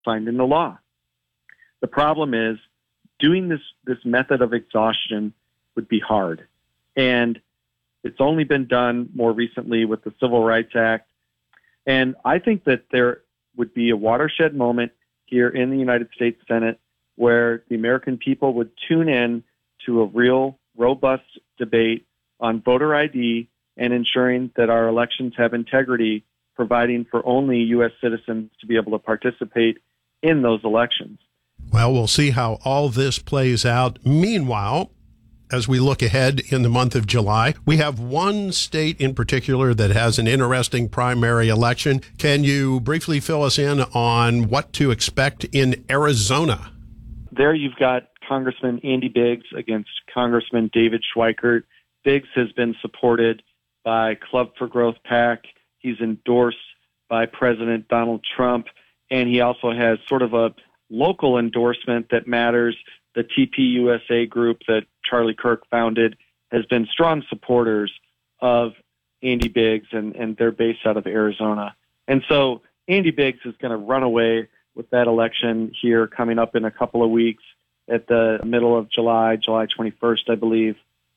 signed into law. The problem is doing this method of exhaustion would be hard. And it's only been done more recently with the Civil Rights Act. And I think that there would be a watershed moment here in the United States Senate where the American people would tune in to a real, robust debate on voter ID and ensuring that our elections have integrity, providing for only U.S. citizens to be able to participate in those elections. Well, we'll see how all this plays out. Meanwhile, as we look ahead in the month of July, we have one state in particular that has an interesting primary election. Can you briefly fill us in on what to expect in Arizona? There you've got Congressman Andy Biggs against Congressman David Schweikert. Biggs has been supported by Club for Growth PAC. He's endorsed by President Donald Trump, and he also has sort of a local endorsement that matters. The TPUSA group that Charlie Kirk founded has been strong supporters of Andy Biggs, and they're based out of Arizona. And so Andy Biggs is going to run away with that election here coming up in a couple of weeks at the middle of July, July 21st, I believe.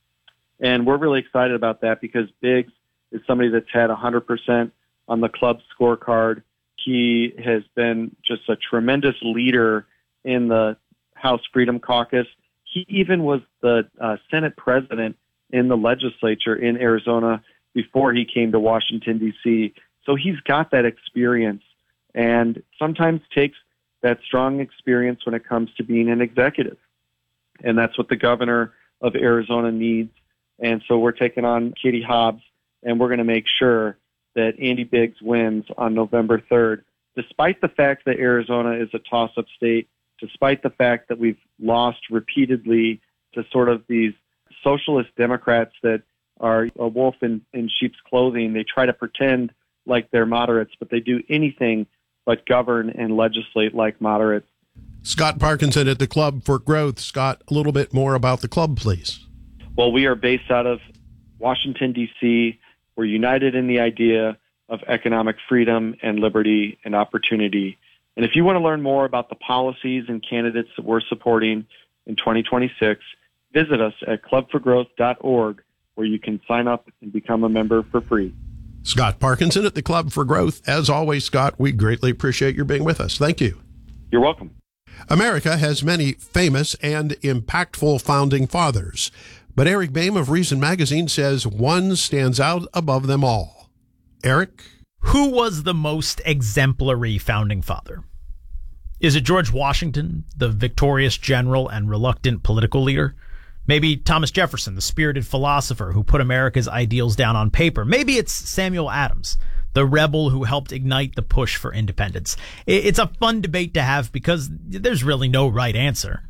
And we're really excited about that because Biggs is somebody that's had 100% on the club scorecard. He has been just a tremendous leader in the House Freedom Caucus. He even was the Senate president in the legislature in Arizona before he came to Washington, D.C. So he's got that experience and sometimes takes that strong experience when it comes to being an executive. And that's what the governor of Arizona needs. And so we're taking on Katie Hobbs, and we're going to make sure that Andy Biggs wins on November 3rd, despite the fact that Arizona is a toss-up state, despite the fact that we've lost repeatedly to sort of these socialist Democrats that are a wolf in sheep's clothing. They try to pretend like they're moderates, but they do anything but govern and legislate like moderates. Scott Parkinson at the Club for Growth. Scott, a little bit more about the club, please. Well, we are based out of Washington, D.C. We're united in the idea of economic freedom and liberty and opportunity. And if you want to learn more about the policies and candidates that we're supporting in 2026, visit us at clubforgrowth.org, where you can sign up and become a member for free. Scott Parkinson at the Club for Growth. As always, Scott, we greatly appreciate your being with us. Thank you. You're welcome. America has many famous and impactful founding fathers, but Eric Boehm of Reason Magazine says one stands out above them all. Eric? Who was the most exemplary founding father? Is it George Washington, the victorious general and reluctant political leader? Maybe Thomas Jefferson, the spirited philosopher who put America's ideals down on paper. Maybe it's Samuel Adams, the rebel who helped ignite the push for independence. It's a fun debate to have because there's really no right answer.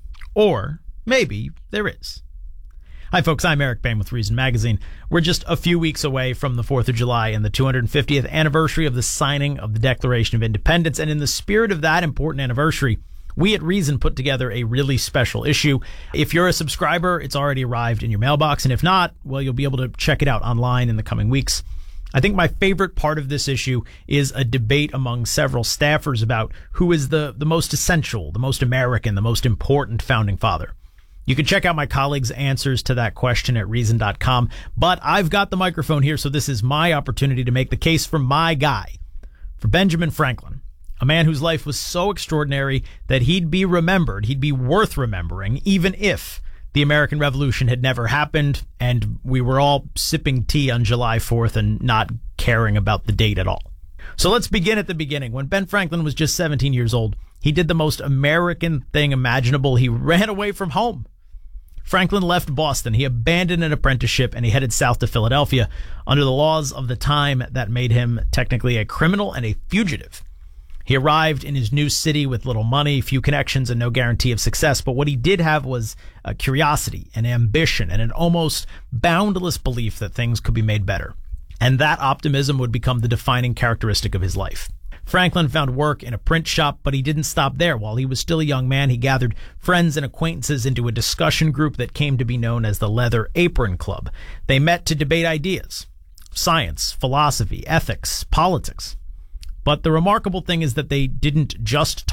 Or maybe there is. Hi, folks. I'm Eric Boehm with Reason Magazine. We're just a few weeks away from the 4th of July and the 250th anniversary of the signing of the Declaration of Independence. And in the spirit of that important anniversary, we at Reason put together a really special issue. If you're a subscriber, it's already arrived in your mailbox. And if not, well, you'll be able to check it out online in the coming weeks. I think my favorite part of this issue is a debate among several staffers about who is the most essential, the most American, the most important founding father. You can check out my colleagues' answers to that question at Reason.com. But I've got the microphone here, so this is my opportunity to make the case for my guy, for Benjamin Franklin, a man whose life was so extraordinary that he'd be remembered, he'd be worth remembering, even if the American Revolution had never happened and we were all sipping tea on July 4th and not caring about the date at all. So let's begin at the beginning. When Ben Franklin was just 17 years old, he did the most American thing imaginable. He ran away from home. Franklin left Boston. He abandoned an apprenticeship and he headed south to Philadelphia. Under the laws of the time, that made him technically a criminal and a fugitive. He arrived in his new city with little money, few connections, and no guarantee of success. But what he did have was a curiosity, an ambition, and an almost boundless belief that things could be made better. And that optimism would become the defining characteristic of his life. Franklin found work in a print shop, but he didn't stop there. While he was still a young man, he gathered friends and acquaintances into a discussion group that came to be known as the Leather Apron Club. They met to debate ideas, science, philosophy, ethics, politics. But the remarkable thing is that they didn't just